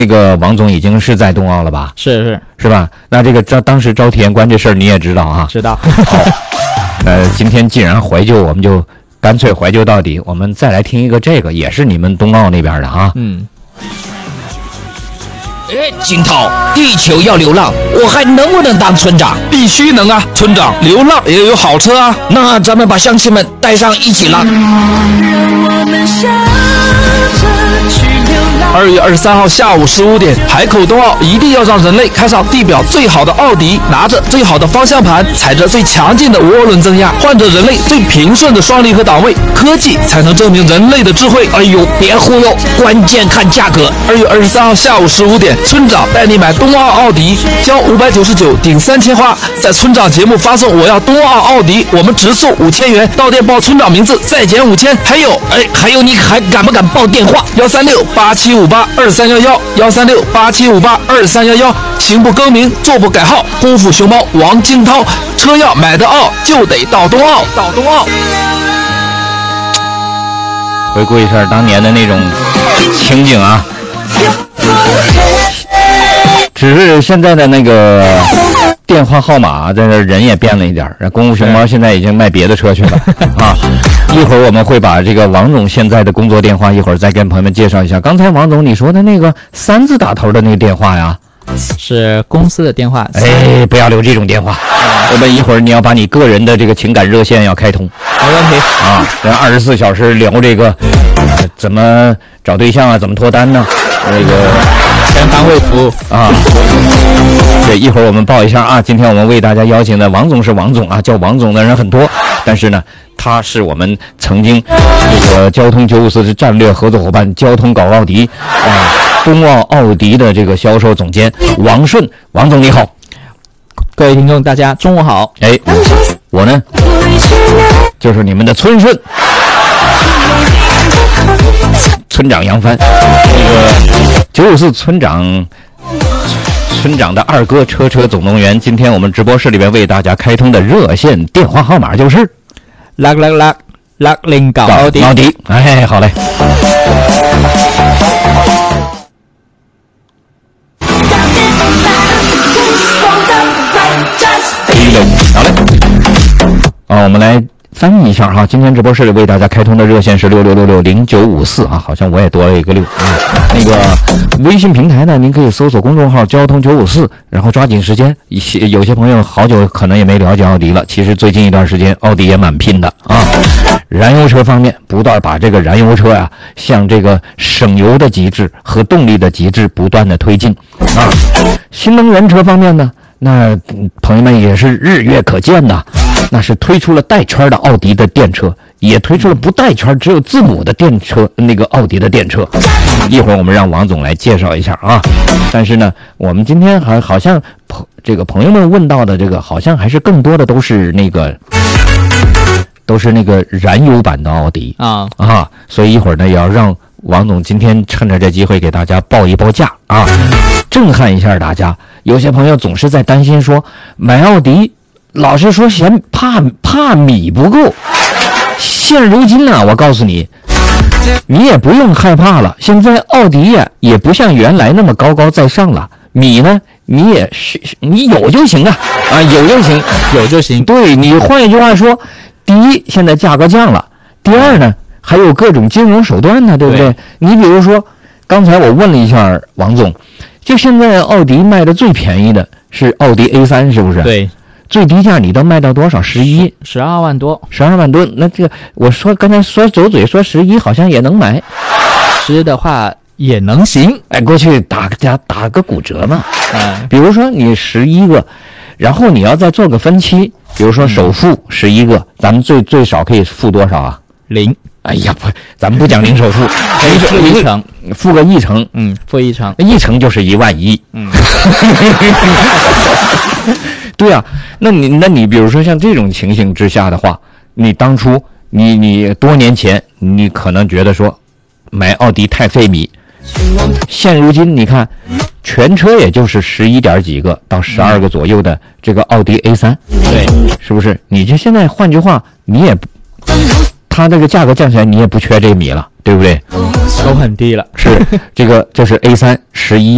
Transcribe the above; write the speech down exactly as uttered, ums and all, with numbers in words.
这个王总已经是在冬奥了吧？ 是是是吧？那这个招当时招体验官这事儿你也知道啊？ 知道。 好，呃，今天既然怀旧，我们就干脆怀旧到底。我们再来听一个这个，也是你们冬奥那边的啊。 嗯。 哎，金涛，地球要流浪，我还能不能当村长？ 必须能啊！村长流浪也有好车啊。 那咱们把乡亲们带上一起浪。 二月二十三号下午十五点，海口冬奥一定要让人类开上地表最好的奥迪，拿着最好的方向盘，踩着最强劲的涡轮增压，换着人类最平顺的双离合档位，科技才能证明人类的智慧。 哎呦，别忽悠，关键看价格。 二月二十三号下午十五点，村长带你买冬奥奥迪，交五百九十九顶三千花，在村长节目发送我要冬奥奥迪，我们直送五千元，到店报村长名字再减五千。还有， 哎，还有你还敢不敢报电话？ 幺三六八七五八二三幺幺，幺三六八七五八二三幺幺。行不更名，坐不改号，功夫熊猫王金涛，车要买的奥就得到冬奥，到冬奥。 回顾一下当年的那种情景啊，只是现在的那个电话号码在这人也变了一点，功夫熊猫现在已经卖别的车去了啊。一会儿我们会把这个王总现在的工作电话一会儿再跟朋友们介绍一下。刚才王总你说的那个三字打头的那个电话呀， 是公司的电话。 哎，不要留这种电话。我们一会儿你要把你个人的这个情感热线要开通， 没问题啊，咱二十四小时聊这个、呃、怎么找对象啊，怎么脱单呢？那个全方位服务啊。对，一会儿我们报一下啊。今天我们为大家邀请的王总是王总啊，叫王总的人很多，但是呢，他是我们曾经这个交通九五四是战略合作伙伴，交通搞奥迪啊，冬奥奥迪的这个销售总监王顺，王总你好。 各位听众大家中午好。 哎，我呢就是你们的村顺，村长杨帆，那个九五四村长村长的二哥车车总动员。今天我们直播室里边为大家开通的热线电话号码就是六六六六零九奧迪。 奧迪，哎，好嘞。好嘞，啊，我们来翻译一下哈。今天直播室里为大家开通的热线是六六六六零九五四啊，好像我也多了一个六啊。那个微信平台呢，您可以搜索公众号交通九五四，然后抓紧时间。一些有些朋友好久可能也没了解奥迪了，其实最近一段时间奥迪也蛮拼的啊。燃油车方面，不断把这个燃油车呀、啊，向这个省油的极致和动力的极致不断的推进啊。新能源车方面呢，那朋友们也是日月可见的，那是推出了带圈的奥迪的电车，也推出了不带圈只有字母的电车，那个奥迪的电车。一会儿我们让王总来介绍一下啊。但是呢，我们今天还好像朋这个朋友们问到的这个，好像还是更多的都是那个都是那个燃油版的奥迪啊啊，所以一会儿呢也要让王总今天趁着这机会给大家报一报价啊，震撼一下大家。有些朋友总是在担心说买奥迪，老是说嫌怕怕米不够。现如今啊，我告诉你，你也不用害怕了。现在奥迪呀、啊、也不像原来那么高高在上了，米呢你也是你有就行啊啊，有就行， 有就行。 对，你换一句话说，第一，现在价格降了；第二呢，还有各种金融手段呢，对不对？对，你比如说，刚才我问了一下王总，就现在奥迪卖的最便宜的是奥迪 A 三， 是不是？ 对， 最低价你都卖到多少？十一， 十二万多， 十二万多。那这个我说刚才说走嘴说十一，好像也能买， 十的话也能行。 哎，过去打个打个骨折嘛。 嗯， 比如说你十一个，然后你要再做个分期，比如说首付十一个，咱们最最少可以付多少啊？ 零。 哎呀，不，咱们不讲零首付， 付一成， 付个一成， 嗯，付一成， 一成就是一万一， 嗯， 对啊，那你那你比如说像这种情形之下的话，你当初你你多年前你可能觉得说买奥迪太费米，现如今你看全车也就是十一点几个到十二个左右的这个奥迪 A 三， 对， 是不是？你这现在换句话，你也不。它这个价格降下来，你也不缺这米了，对不对？ 都很低了。 是这个，这是 A 三十一。